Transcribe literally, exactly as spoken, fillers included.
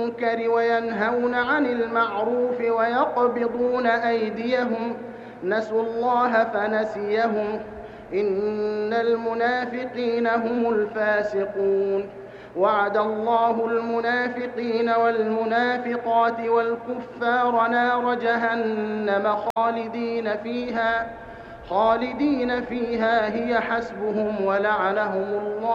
المنكر وينهون عن المعروف ويقبضون أيديهم نسوا الله فنسيهم إن المنافقين هم الفاسقون وعد الله المنافقين والمنافقات والكفار نار جهنم خالدين فيها خالدين فيها هي حسبهم ولعنهم الله